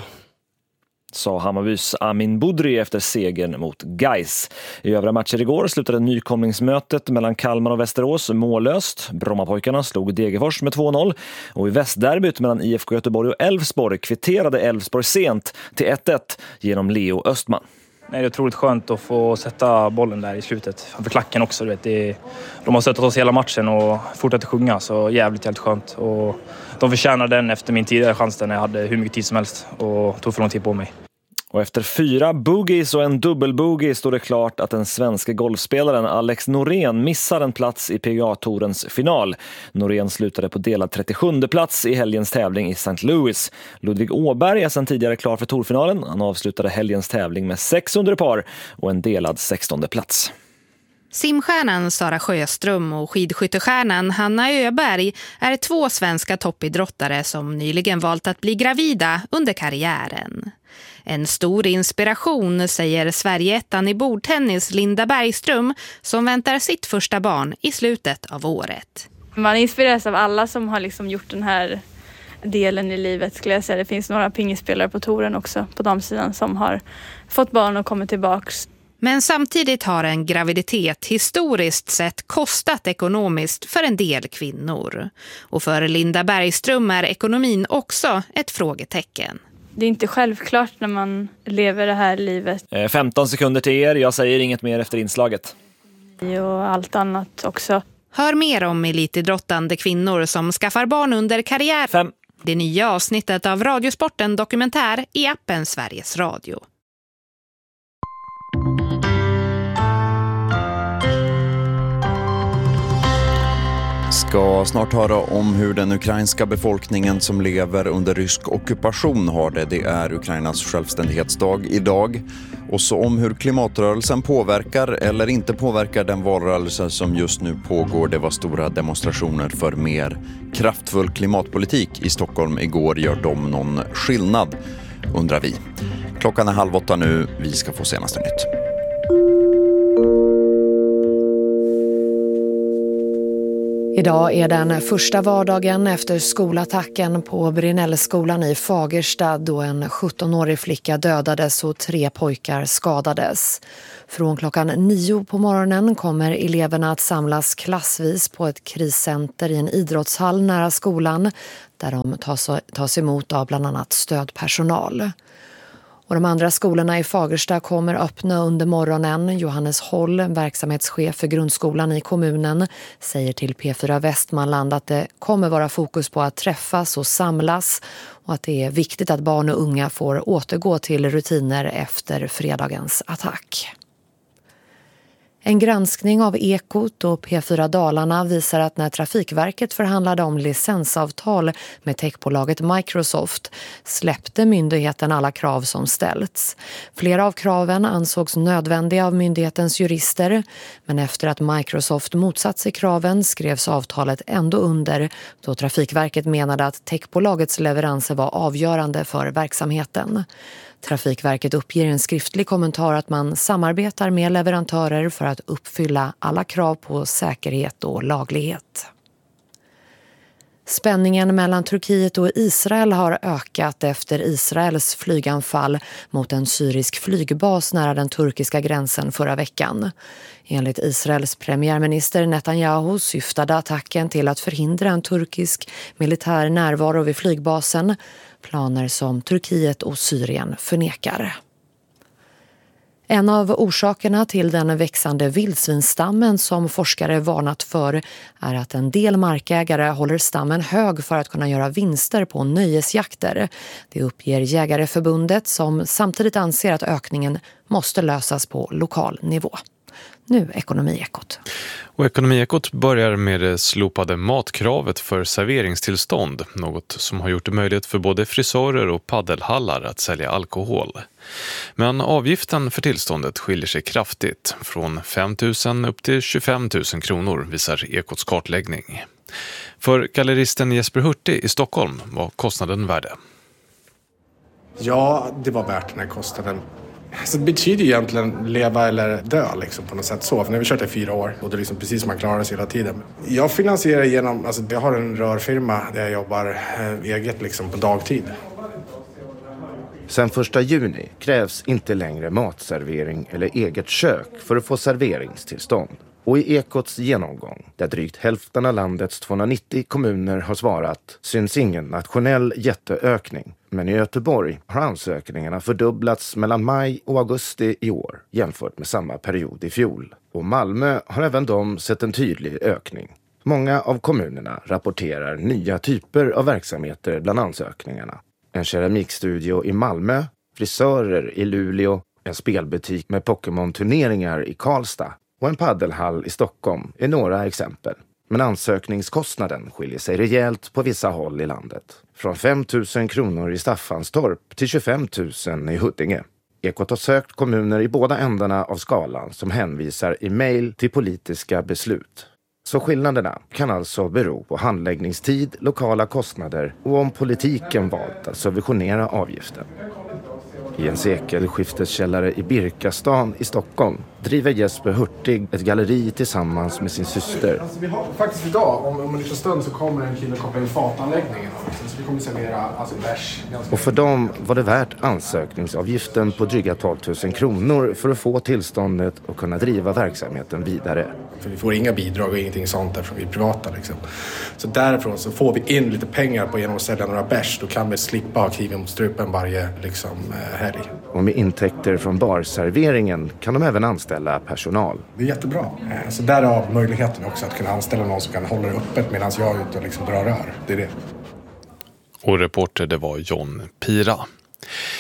Sa Hammarbys Amin Budri efter segern mot Gais. I övriga matcher igår slutade nykomlingsmötet mellan Kalmar och Västerås mållöst. Brommapojkarna slog Degerfors med två noll. Och i västderbyt mellan I F K Göteborg och Elfsborg kvitterade Elfsborg sent till ett ett genom Leo Östman. Nej, det är otroligt skönt att få sätta bollen där i slutet. För klacken också, du vet. Det är, de har stöttat oss hela matchen och fortsätter sjunga, så jävligt, jävligt skönt. Och de förtjänar den efter min tidigare chans när jag hade hur mycket tid som helst och tog för lång tid på mig. Och efter fyra boogies och en dubbelboogie står det klart att den svenska golfspelaren Alex Norén missar en plats i P G A-tourens final. Norén slutade på delad trettiosjunde plats i helgens tävling i Saint Louis. Ludvig Åberg är sedan tidigare klar för tourfinalen. Han avslutade helgens tävling med sex under par och en delad sextonde plats. Simstjärnan Sara Sjöström och skidskyttestjärnan Hanna Öberg är två svenska toppidrottare som nyligen valt att bli gravida under karriären. En stor inspiration, säger Sverigeettan i bordtennis Linda Bergström, som väntar sitt första barn i slutet av året. Man inspireras av alla som har liksom gjort den här delen i livet, skulle jag säga. Det finns några pingisspelare på touren också på damsidan som har fått barn och kommit tillbaks. Men samtidigt har en graviditet historiskt sett kostat ekonomiskt för en del kvinnor. Och för Linda Bergström är ekonomin också ett frågetecken. Det är inte självklart när man lever det här livet. femton sekunder till er, jag säger inget mer efter inslaget. Och allt annat också. Hör mer om elitidrottande kvinnor som skaffar barn under karriär. Fem. Det nya avsnittet av Radiosporten Dokumentär i appen Sveriges Radio. ska snart höra om hur den ukrainska befolkningen som lever under rysk ockupation har det. Det är Ukrainas självständighetsdag idag. Och så om hur klimatrörelsen påverkar eller inte påverkar den valrörelse som just nu pågår. Det var stora demonstrationer för mer kraftfull klimatpolitik i Stockholm igår. Gör de någon skillnad, undrar vi. Klockan är halv åtta nu. Vi ska få senaste nytt. Idag är den första vardagen efter skolattacken på Brinnellskolan i Fagersta då en sjuttonårig flicka dödades och tre pojkar skadades. Från klockan nio på morgonen kommer eleverna att samlas klassvis på ett kriscenter i en idrottshall nära skolan där de tas, tas emot av bland annat stödpersonal. Och de andra skolorna i Fagersta kommer öppna under morgonen. Johannes Holl, verksamhetschef för grundskolan i kommunen, säger till P fyra Västmanland att det kommer vara fokus på att träffas och samlas och att det är viktigt att barn och unga får återgå till rutiner efter fredagens attack. En granskning av Ekot och P fyra Dalarna visar att när Trafikverket förhandlade om licensavtal med techbolaget Microsoft släppte myndigheten alla krav som ställts. Flera av kraven ansågs nödvändiga av myndighetens jurister, men efter att Microsoft motsatt sig kraven skrevs avtalet ändå under då Trafikverket menade att techbolagets leveranser var avgörande för verksamheten. Trafikverket uppger i en skriftlig kommentar att man samarbetar med leverantörer för att uppfylla alla krav på säkerhet och laglighet. Spänningen mellan Turkiet och Israel har ökat efter Israels flyganfall mot en syrisk flygbas nära den turkiska gränsen förra veckan. Enligt Israels premiärminister Netanyahu syftade attacken till att förhindra en turkisk militär närvaro vid flygbasen, planer som Turkiet och Syrien förnekar. En av orsakerna till den växande vildsvinstammen som forskare varnat för är att en del markägare håller stammen hög för att kunna göra vinster på nöjesjakter. Det uppger Jägareförbundet som samtidigt anser att ökningen måste lösas på lokal nivå. Nu Ekonomiekot. Och Ekonomiekot börjar med det slopade matkravet för serveringstillstånd, något som har gjort det möjligt för både frisörer och paddelhallar att sälja alkohol. Men avgiften för tillståndet skiljer sig kraftigt, från fem tusen upp till tjugofem tusen kronor, visar Ekots kartläggning. För galleristen Jesper Hurtig i Stockholm var kostnaden värde. Ja, det var värt den här kostnaden. Så det betyder egentligen leva eller dö liksom, på något sätt så. För nu har vi kört i fyra år och det är liksom precis som man klarar sig hela tiden. Jag finansierar genom, alltså jag har en rörfirma där jag jobbar eh, eget liksom på dagtid. Sen första juni krävs inte längre matservering eller eget kök för att få serveringstillstånd. Och i Ekots genomgång, där drygt hälften av landets tvåhundranittio kommuner har svarat, syns ingen nationell jätteökning. Men i Göteborg har ansökningarna fördubblats mellan maj och augusti i år jämfört med samma period i fjol. Och Malmö har även de sett en tydlig ökning. Många av kommunerna rapporterar nya typer av verksamheter bland ansökningarna. En keramikstudio i Malmö, frisörer i Luleå, en spelbutik med Pokémon-turneringar i Karlstad och en paddelhall i Stockholm är några exempel. Men ansökningskostnaden skiljer sig rejält på vissa håll i landet. Från fem tusen kronor i Staffanstorp till tjugofem tusen i Huddinge. Ekot har sökt kommuner i båda ändarna av skalan som hänvisar i mejl till politiska beslut. Så skillnaderna kan alltså bero på handläggningstid, lokala kostnader och om politiken valt att subventionera avgiften. I en sekelskifteskällare i Birkastan i Stockholm driver Jesper Hurtig ett galleri tillsammans med sin syster. Alltså vi har faktiskt idag, om, om en liten stund så kommer en kille koppla in fatanläggningen. Så vi kommer servera alltså bärs. Och för dem var det värt ansökningsavgiften på dryga tolv tusen kronor för att få tillståndet och kunna driva verksamheten vidare. För vi får inga bidrag och ingenting sånt eftersom vi är privata liksom. Så därifrån så får vi in lite pengar på genom att sälja några bärs. Då kan vi slippa ha kniven mot strupen varje liksom, helg. Och med intäkter från barserveringen kan de även anställa personal. Det är jättebra. Så därav möjligheten också att kunna anställa någon som kan hålla det öppet medan jag är ute och liksom drar rör. Det är det. Och reporter det var John Pira.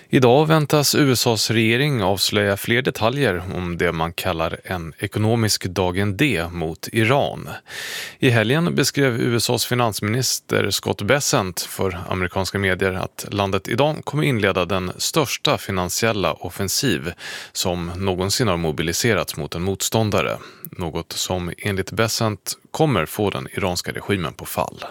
Idag väntas U S A:s regering avslöja fler detaljer om det man kallar en ekonomisk dagen D mot Iran. I helgen beskrev U S A:s finansminister Scott Bessent för amerikanska medier att landet idag kommer inleda den största finansiella offensiv som någonsin har mobiliserats mot en motståndare. Något som enligt Bessent kommer få den iranska regimen på fall.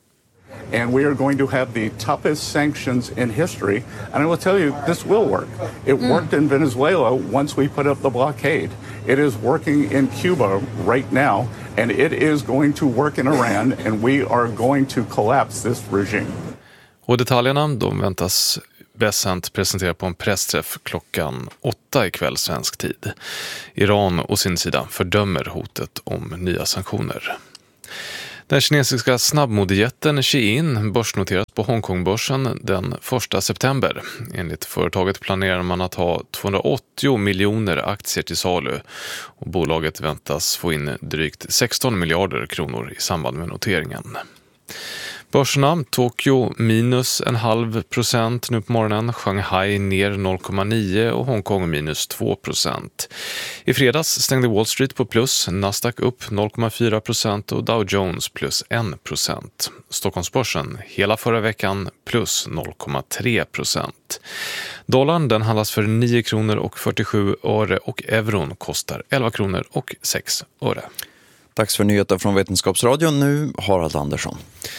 And we are going to have the toughest sanctions in history. And I will tell you, this will work. It mm. worked in Venezuela once we put up the blockade. It is working in Cuba right now. And it is going to work in Iran. And we are going to collapse this regime. Och detaljerna de väntas Bessent presentera på en pressträff klockan åtta ikväll svensk tid. Iran å sin sida fördömer hotet om nya sanktioner. Den kinesiska snabbmodejätten Shein börsnoteras på Hongkongbörsen den första september. Enligt företaget planerar man att ha tvåhundraåttio miljoner aktier till salu och bolaget väntas få in drygt sexton miljarder kronor i samband med noteringen. Börserna, Tokyo minus en halv procent nu på morgonen, Shanghai ner noll komma nio och Hongkong minus två procent. I fredags stängde Wall Street på plus, Nasdaq upp noll komma fyra procent och Dow Jones plus en procent. Stockholmsbörsen hela förra veckan plus noll komma tre procent. Dollarn den handlas för nio kronor och fyrtiosju öre och euron kostar elva kronor och sex öre. Dags för nyheter från Vetenskapsradion nu, Harald Andersson.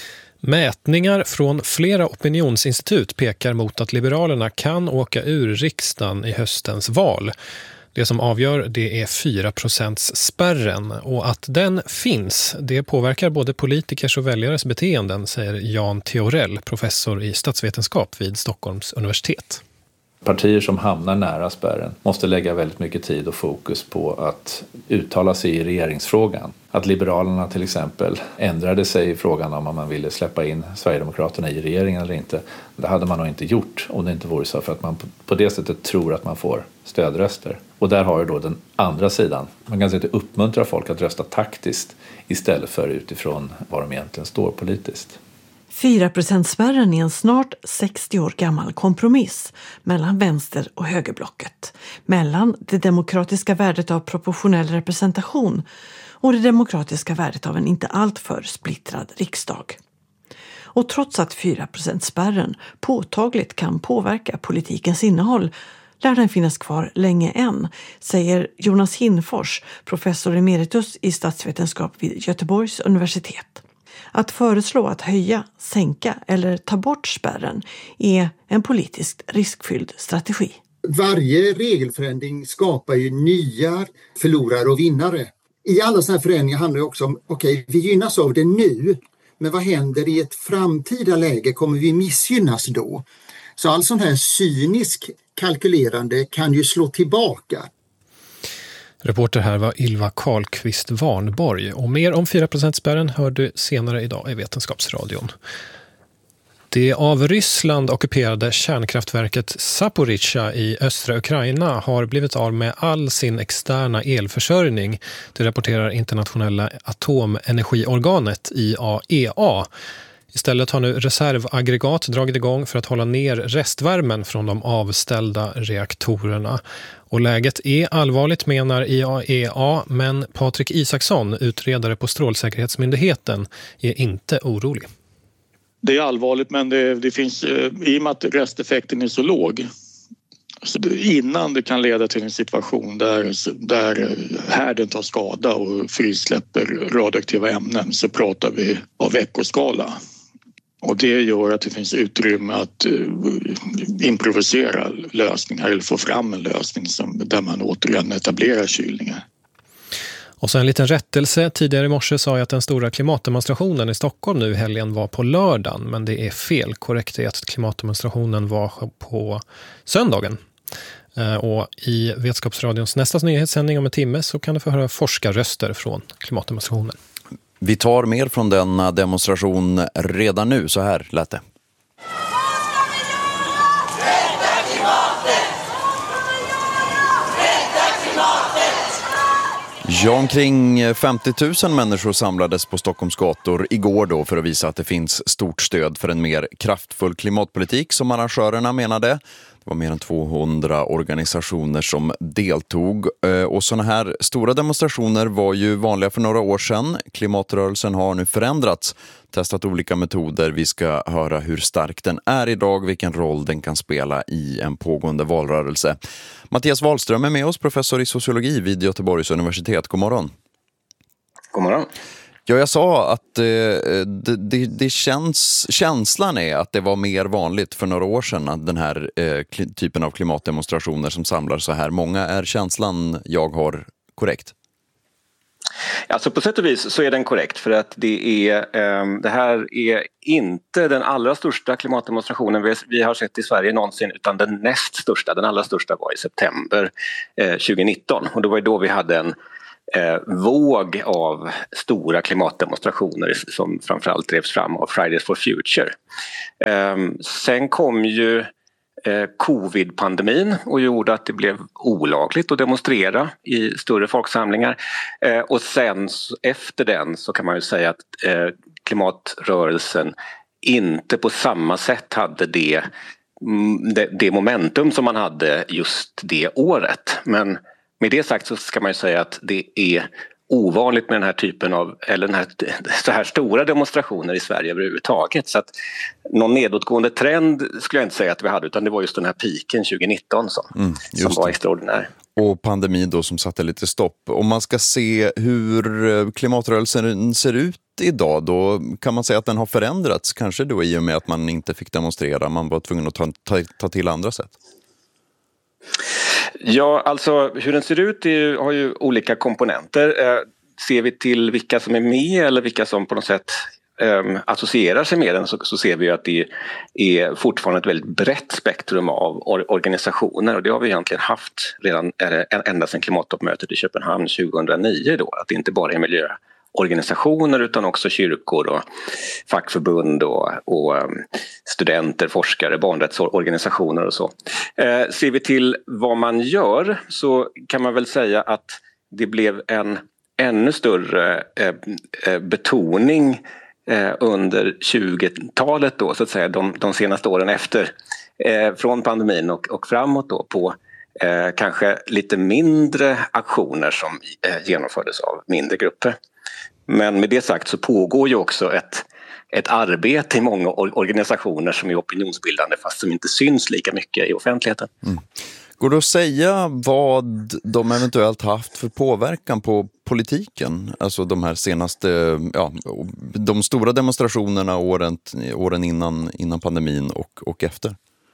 Mätningar från flera opinionsinstitut pekar mot att Liberalerna kan åka ur riksdagen i höstens val. Det som avgör det är fyra procents spärren och att den finns, det påverkar både politikers och väljares beteenden, säger Jan Theorell, professor i statsvetenskap vid Stockholms universitet. Partier som hamnar nära spärren måste lägga väldigt mycket tid och fokus på att uttala sig i regeringsfrågan. Att Liberalerna till exempel ändrade sig i frågan om man ville släppa in Sverigedemokraterna i regeringen eller inte. Det hade man nog inte gjort om det inte vore så, för att man på det sättet tror att man får stödröster. Och där har du då den andra sidan. Man kan säga att det uppmuntrar folk att rösta taktiskt istället för utifrån vad de egentligen står politiskt. fyra procent-spärren är en snart sextio år gammal kompromiss mellan vänster- och högerblocket. Mellan det demokratiska värdet av proportionell representation och det demokratiska värdet av en inte alltför splittrad riksdag. Och trots att fyra procent-spärren påtagligt kan påverka politikens innehåll lär den finnas kvar länge än, säger Jonas Hinfors, professor emeritus i statsvetenskap vid Göteborgs universitet. Att föreslå att höja, sänka eller ta bort spärren är en politiskt riskfylld strategi. Varje regelförändring skapar ju nya förlorare och vinnare. I alla sådana här förändringar handlar det också om, okej, okay, vi gynnas av det nu, men vad händer i ett framtida läge? Kommer vi missgynnas då? Så all sån här cynisk kalkylerande kan ju slå tillbaka. Reporter här var Ylva Karlqvist Warnborg. Och mer om fyra procent-spärren hör du senare idag i Vetenskapsradion. Det av Ryssland ockuperade kärnkraftverket Zaporizjzja i östra Ukraina har blivit av med all sin externa elförsörjning. Det rapporterar internationella atomenergiorganet I A E A. Istället har nu reservaggregat dragit igång för att hålla ner restvärmen från de avställda reaktorerna. Och läget är allvarligt, menar I A E A, men Patrik Isaksson, utredare på Strålsäkerhetsmyndigheten, är inte orolig. Det är allvarligt, men det, det finns, i och med att resteffekten är så låg, så det, innan det kan leda till en situation där, där härden tar skada och frisläpper radioaktiva ämnen, så pratar vi av veckoskala. Och det gör att det finns utrymme att uh, improvisera lösningar eller få fram en lösning som, där man återigen etablerar kylningar. Och så en liten rättelse. Tidigare i morse sa jag att den stora klimatdemonstrationen i Stockholm nu i helgen var på lördagen. Men det är fel. Korrekt är att klimatdemonstrationen var på söndagen. Och i Vetenskapsradions nästa nyhetssändning om en timme så kan du få höra forskarröster från klimatdemonstrationen. Vi tar mer från denna demonstration redan nu, så här lät det. Ja, omkring femtio tusen människor samlades på Stockholms gator igår då för att visa att det finns stort stöd för en mer kraftfull klimatpolitik, som arrangörerna menade. Det var mer än tvåhundra organisationer som deltog. Och sådana här stora demonstrationer var ju vanliga för några år sedan. Klimatrörelsen har nu förändrats, testat olika metoder. Vi ska höra hur stark den är idag, vilken roll den kan spela i en pågående valrörelse. Mattias Wahlström är med oss, professor i sociologi vid Göteborgs universitet. God morgon. God morgon. Ja, jag sa att eh, det, det, det känns, känslan är att det var mer vanligt för några år sedan att den här eh, typen av klimatdemonstrationer som samlar så här många. Är känslan jag har korrekt? Alltså på sätt och vis så är den korrekt, för att det, är, eh, det här är inte den allra största klimatdemonstrationen vi, vi har sett i Sverige någonsin, utan den näst största. Den allra största var i september eh, tjugonitton, och det var ju då vi hade en Eh, våg av stora klimatdemonstrationer som framförallt drevs fram av Fridays for Future. Eh, sen kom ju eh, covid-pandemin och gjorde att det blev olagligt att demonstrera i större folksamlingar. Eh, och sen efter den så kan man ju säga att eh, klimatrörelsen inte på samma sätt hade det, det, det momentum som man hade just det året. Men med det sagt så ska man ju säga att det är ovanligt med den här typen av, eller den här, så här stora demonstrationer i Sverige överhuvudtaget. Så att någon nedåtgående trend skulle jag inte säga att vi hade, utan det var just den här piken tjugonitton som, mm, som var extraordinär. Och pandemin då som satte lite stopp. Om man ska se hur klimatrörelsen ser ut idag, då kan man säga att den har förändrats. Kanske då i och med att man inte fick demonstrera, man var tvungen att ta, ta, ta till andra sätt. Ja, alltså hur den ser ut är ju, har ju olika komponenter. Eh, ser vi till vilka som är med eller vilka som på något sätt eh, associerar sig med den, så, så ser vi ju att det är fortfarande ett väldigt brett spektrum av or- organisationer, och det har vi egentligen haft redan eh, ända sedan klimattoppmötet i Köpenhamn tjugohundranio då, att det inte bara är miljö organisationer utan också kyrkor och fackförbund och, och studenter, forskare, barnrättsorganisationer och så. Eh, ser vi till vad man gör så kan man väl säga att det blev en ännu större eh, betoning eh, under tjugotalet då, så att säga, de, de senaste åren efter eh, från pandemin och, och framåt då på eh, kanske lite mindre aktioner som eh, genomfördes av mindre grupper. Men med det sagt så pågår ju också ett, ett arbete i många organisationer som är opinionsbildande fast som inte syns lika mycket i offentligheten. Mm. Går det att säga vad de eventuellt haft för påverkan på politiken? Alltså de här senaste, ja, de stora demonstrationerna åren, åren innan, innan pandemin och, och efter?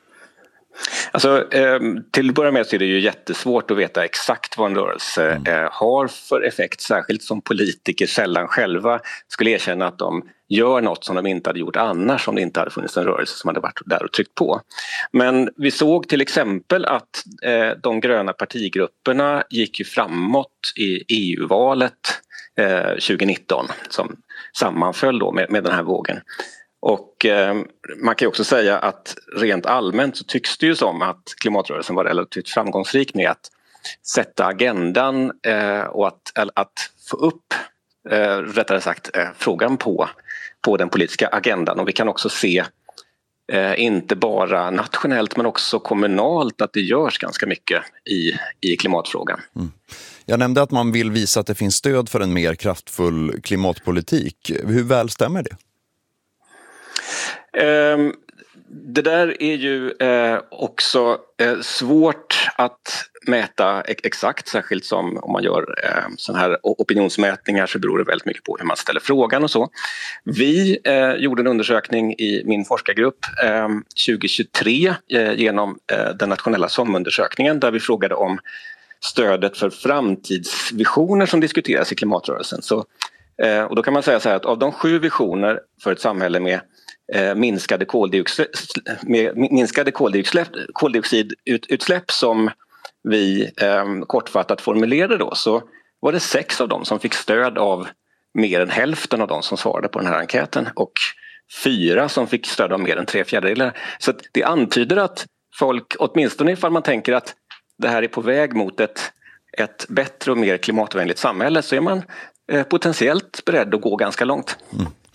Alltså, eh, till att börja med så är det ju jättesvårt att veta exakt vad en rörelse mm. eh, har för effekt, särskilt som politiker sällan själva skulle erkänna att de gör något som de inte hade gjort annars om det inte hade funnits en rörelse som hade varit där och tryckt på. Men vi såg till exempel att eh, de gröna partigrupperna gick ju framåt i E U-valet eh, tjugonitton som sammanföll då med, med den här vågen. Och eh, man kan ju också säga att rent allmänt så tycks det ju som att klimatrörelsen var relativt framgångsrik med att sätta agendan eh, och att, att få upp eh, rättare sagt eh, frågan på, på den politiska agendan. Och vi kan också se eh, inte bara nationellt men också kommunalt att det görs ganska mycket i, i klimatfrågan. Mm. Jag nämnde att man vill visa att det finns stöd för en mer kraftfull klimatpolitik. Hur väl stämmer det? Um, det där är ju uh, också uh, svårt att mäta exakt, särskilt som om man gör uh, sån här opinionsmätningar så beror det väldigt mycket på hur man ställer frågan och så. Vi uh, gjorde en undersökning i min forskargrupp um, tjugohundratjugotre uh, genom uh, den nationella SOM-undersökningen där vi frågade om stödet för framtidsvisioner som diskuteras i klimatrörelsen. Så, uh, och då kan man säga så här att av de sju visioner för ett samhälle med Eh, minskade, koldioxid, med minskade koldioxid, koldioxidutsläpp som vi eh, kortfattat formulerade då, så var det sex av dem som fick stöd av mer än hälften av dem som svarade på den här enkäten och fyra som fick stöd av mer än tre fjärdedelar. Så att det antyder att folk, åtminstone ifall man tänker att det här är på väg mot ett, ett bättre och mer klimatvänligt samhälle, så är man eh, potentiellt beredd att gå ganska långt. Mm.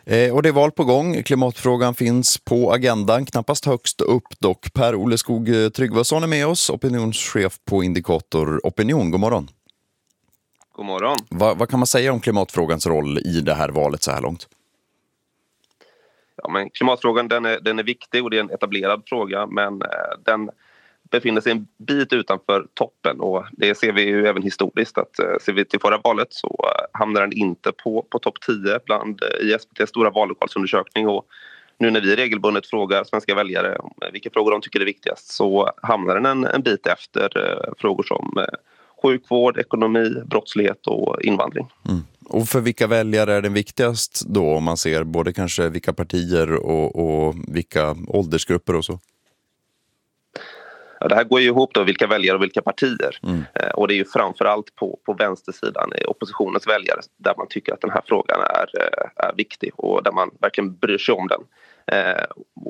Eh, och det är val på gång. Klimatfrågan finns på agendan, knappast högst upp dock. Per-Olle Skog Tryggvason är med oss, opinionschef på Indikator Opinion. God morgon. God morgon. Va, vad kan man säga om klimatfrågans roll i det här valet så här långt? Ja, men klimatfrågan den är, den är viktig och det är en etablerad fråga, men eh, den befinner sig en bit utanför toppen och det ser vi ju även historiskt att eh, ser vi till förra valet så eh, hamnar den inte på, på topp tio bland eh, i S V T:s stora vallokalsundersökning, och nu när vi regelbundet frågar svenska väljare om eh, vilka frågor de tycker är viktigast så hamnar den en, en bit efter eh, frågor som eh, sjukvård, ekonomi, brottslighet och invandring. Mm. Och för vilka väljare är den viktigast då, om man ser både kanske vilka partier och, och vilka åldersgrupper och så? Ja, det här går ju ihop då, vilka väljare och vilka partier. Mm. Eh, och det är ju framförallt på, på vänstersidan, oppositionens väljare, där man tycker att den här frågan är, är viktig och där man verkligen bryr sig om den. Eh,